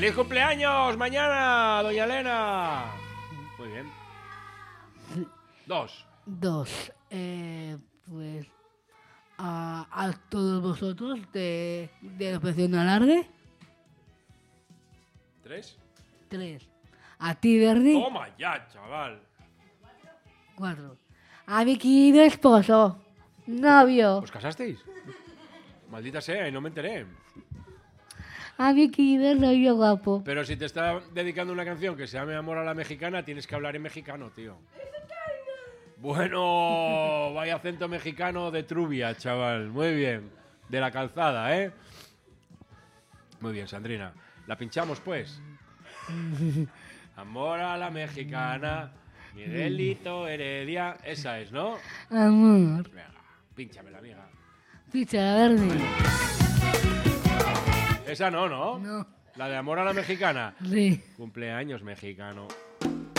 ¡Feliz cumpleaños mañana, doña Elena! Muy bien. 2. Pues a todos vosotros de la Operación Alarde. 3. 3. A ti, Verdi. Toma ya, chaval. 4. A mi querido esposo. Novio. ¿Os casasteis? Maldita sea, y no me enteré. A mi querido novio guapo. Pero si te está dedicando una canción que se llame Amor a la Mexicana, tienes que hablar en mexicano, tío. Bueno, vaya acento mexicano de Trubia, chaval. Muy bien. De la calzada, ¿eh? Muy bien, Sandrina. ¿La pinchamos, pues? Amor a la Mexicana, Miguelito Heredia. Esa es, ¿no? Amor. Venga, pínchamela, amiga. Picha, Verdi. Esa no, ¿no? No. La de Amor a la Mexicana. Sí. Cumpleaños mexicano.